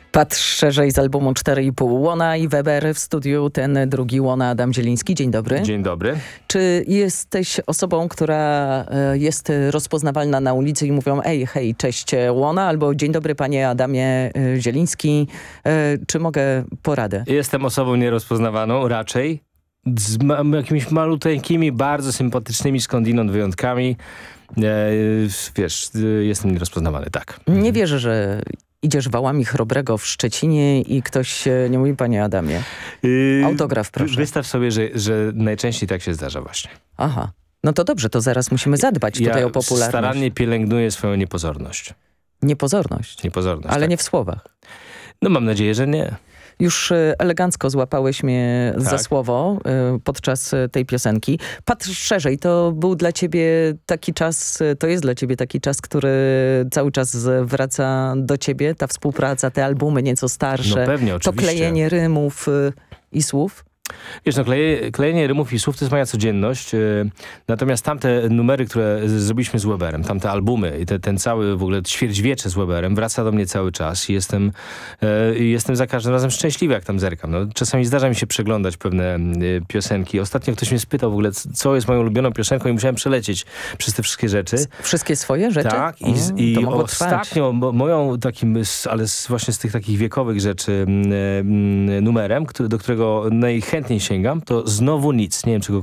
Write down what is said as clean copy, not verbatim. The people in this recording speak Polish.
Patrz szerzej z albumu 4,5 Łona i Weber, w studiu ten drugi Łona, Adam Zieliński. Dzień dobry. Dzień dobry. Czy jesteś osobą, która jest rozpoznawalna na ulicy i mówią: ej, hej, cześć Łona, albo dzień dobry panie Adamie Zieliński, czy mogę poradę? Jestem osobą nierozpoznawaną, raczej z jakimiś maluteńkimi, bardzo sympatycznymi skądinąd wyjątkami. Wiesz, jestem nierozpoznawany, tak. Nie wierzę, że idziesz wałami Chrobrego w Szczecinie i ktoś nie mówi: panie Adamie, autograf proszę. Wystaw sobie, że najczęściej tak się zdarza właśnie. Aha, no to dobrze, to zaraz musimy zadbać tutaj o popularność. Starannie pielęgnuję swoją niepozorność. Niepozorność. Ale tak. nie w słowach. No mam nadzieję, że nie. Już elegancko złapałeś mnie za słowo podczas tej piosenki. Patrz szerzej, to był dla ciebie taki czas, to jest dla ciebie taki czas, który cały czas wraca do ciebie, ta współpraca, te albumy nieco starsze. No pewnie, to oczywiście. klejenie rymów i słów. Wiesz, no klejenie rymów i słów to jest moja codzienność, natomiast tamte numery, które zrobiliśmy z Weberem, tamte albumy i ten cały w ogóle ćwierćwiecze z Weberem wraca do mnie cały czas i jestem za każdym razem szczęśliwy, jak tam zerkam. No, czasami zdarza mi się przeglądać pewne piosenki. Ostatnio ktoś mnie spytał w ogóle, co jest moją ulubioną piosenką i musiałem przelecieć przez te wszystkie rzeczy. Wszystkie swoje rzeczy? Tak, i ostatnio moją takim, ale właśnie z tych takich wiekowych rzeczy numerem, do którego najchętniej sięgam, to Znowu nic. Nie wiem, czy go